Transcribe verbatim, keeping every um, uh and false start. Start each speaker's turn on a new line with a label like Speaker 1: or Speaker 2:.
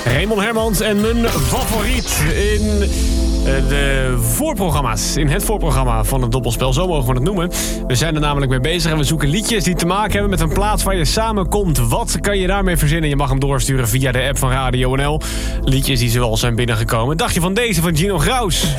Speaker 1: Raymond Hermans en mijn favoriet in de voorprogramma's. In het voorprogramma van het Doppelspel, zo mogen we het noemen. We zijn er namelijk mee bezig en we zoeken liedjes die te maken hebben met een plaats waar je samenkomt. Wat kan je daarmee verzinnen? Je mag hem doorsturen via de app van Radio N L. Liedjes die zoal zijn binnengekomen. Dacht je van deze van Gino Graus?